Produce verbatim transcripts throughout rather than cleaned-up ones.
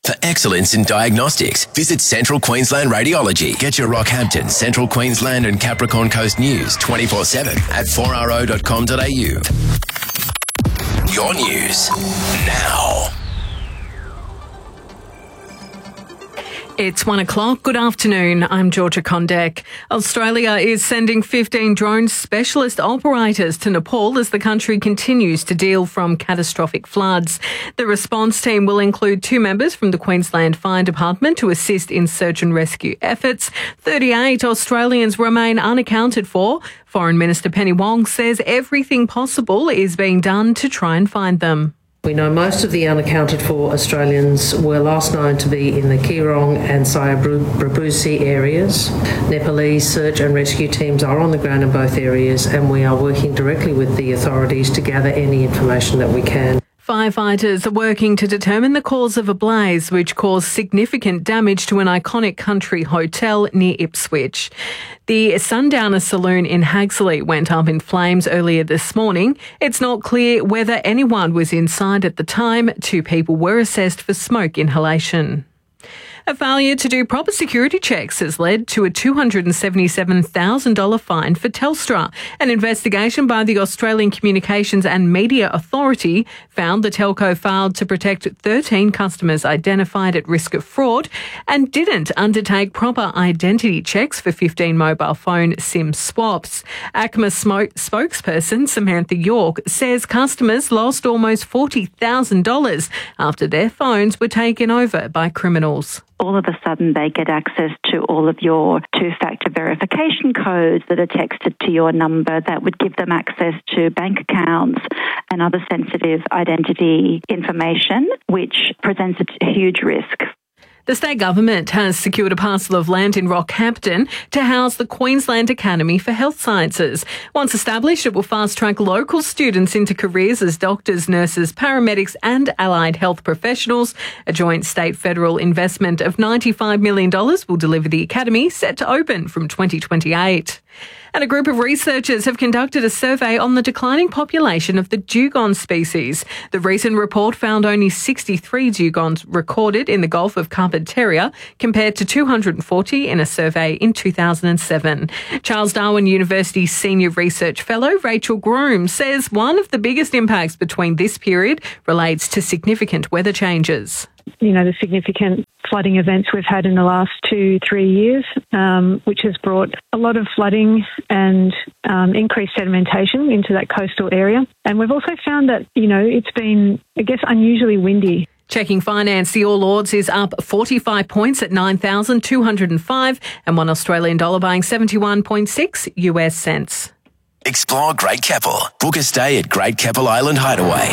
For excellence in diagnostics, visit Central Queensland Radiology. Get your Rockhampton, Central Queensland and Capricorn Coast news twenty-four seven at four r o dot com dot a u. Your news now. It's one o'clock. Good afternoon. I'm Georgia Condek. Australia is sending fifteen drone specialist operators to Nepal as the country continues to deal from catastrophic floods. The response team will include two members from the Queensland Fire Department to assist in search and rescue efforts. thirty-eight Australians remain unaccounted for. Foreign Minister Penny Wong says everything possible is being done to try and find them. We know most of the unaccounted for Australians were last known to be in the Keerong and Sayabrabusi areas. Nepalese search and rescue teams are on the ground in both areas, and we are working directly with the authorities to gather any information that we can. Firefighters are working to determine the cause of a blaze which caused significant damage to an iconic country hotel near Ipswich. The Sundowner Saloon in Haxley went up in flames earlier this morning. It's not clear whether anyone was inside at the time. Two people were assessed for smoke inhalation. A failure to do proper security checks has led to a two hundred seventy-seven thousand dollars fine for Telstra. An investigation by the Australian Communications and Media Authority found the telco failed to protect thirteen customers identified at risk of fraud and didn't undertake proper identity checks for fifteen mobile phone SIM swaps. A C M A spokesperson Samantha York says customers lost almost forty thousand dollars after their phones were taken over by criminals. All of a sudden they get access to all of your two-factor verification codes that are texted to your number that would give them access to bank accounts and other sensitive identity information, which presents a huge risk. The state government has secured a parcel of land in Rockhampton to house the Queensland Academy for Health Sciences. Once established, it will fast-track local students into careers as doctors, nurses, paramedics and allied health professionals. A joint state-federal investment of ninety-five million dollars will deliver the academy, set to open from twenty twenty-eight. And a group of researchers have conducted a survey on the declining population of the dugong species. The recent report found only sixty-three dugongs recorded in the Gulf of Carpentaria compared to two hundred forty in a survey in two thousand seven. Charles Darwin University Senior Research Fellow Rachel Groom says one of the biggest impacts between this period relates to significant weather changes. You know, the significant flooding events we've had in the last two, three years, um, which has brought a lot of flooding and um, increased sedimentation into that coastal area. And we've also found that, you know, it's been, I guess, unusually windy. Checking finance, the All Ords is up forty-five points at nine thousand two hundred five and one Australian dollar buying seventy-one point six U S cents. Explore Great Keppel. Book a stay at Great Keppel Island Hideaway.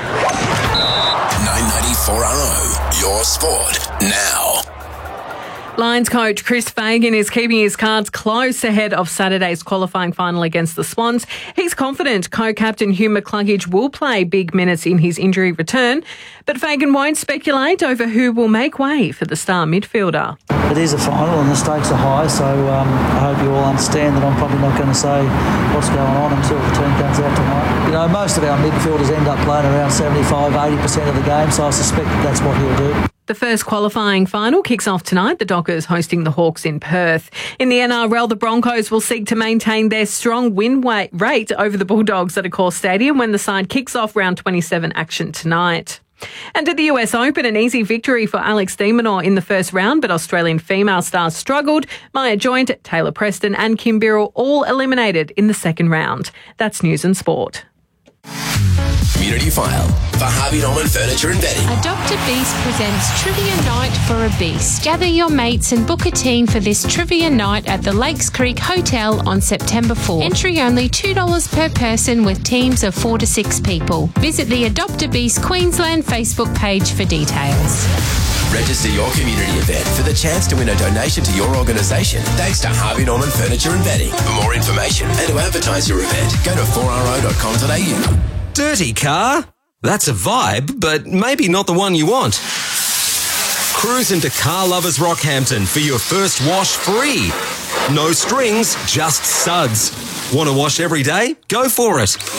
nine ninety-four R O, your sport now. Lions coach Chris Fagan is keeping his cards close ahead of Saturday's qualifying final against the Swans. He's confident co-captain Hugh McCluggage will play big minutes in his injury return, but Fagan won't speculate over who will make way for the star midfielder. It is a final and the stakes are high, so um, I hope you all understand that I'm probably not going to say what's going on until the team comes out tonight. You know, most of our midfielders end up playing around seventy-five, eighty percent of the game, so I suspect that's what he'll do. The first qualifying final kicks off tonight. The Dockers hosting the Hawks in Perth. In the N R L, the Broncos will seek to maintain their strong win rate over the Bulldogs at Accor Stadium when the side kicks off round twenty-seven action tonight. And at the U S Open, an easy victory for Alex de Minaur in the first round, but Australian female stars struggled. Maya Joint, Taylor Preston and Kim Birrell all eliminated in the second round. That's News and Sport. Community File for Harvey Norman Furniture and Bedding. Adopt a Beast presents Trivia Night for a Beast. Gather your mates and book a team for this trivia night at the Lakes Creek Hotel on September fourth. Entry only two dollars per person with teams of four to six people. Visit the Adopt a Beast Queensland Facebook page for details. Register your community event for the chance to win a donation to your organisation thanks to Harvey Norman Furniture and Bedding. For more information and to advertise your event, go to four r o dot com dot a u. Dirty car? That's a vibe, but maybe not the one you want. Cruise into Car Lovers Rockhampton for your first wash free. No strings, just suds. Want to wash every day? Go for it.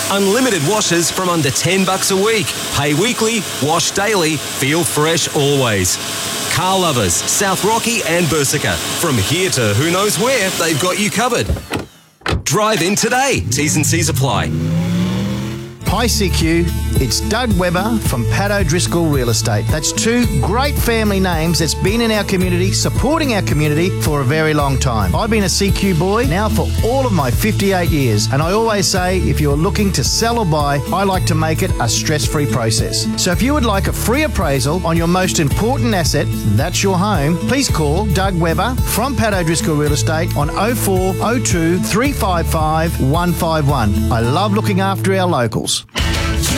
Unlimited washes from under ten bucks a week. Pay weekly, wash daily, feel fresh always. Car Lovers, South Rocky and Bursica. From here to who knows where, they've got you covered. Drive in today. T's and C's apply. Hi C Q, it's Doug Webber from Pat O'Driscoll Real Estate. That's two great family names that's been in our community, supporting our community for a very long time. I've been a C Q boy now for all of my fifty-eight years, and I always say if you're looking to sell or buy, I like to make it a stress-free process. So if you would like a free appraisal on your most important asset, that's your home, please call Doug Webber from Pat O'Driscoll Real Estate on oh four oh two, three five five, one five one. I love looking after our locals.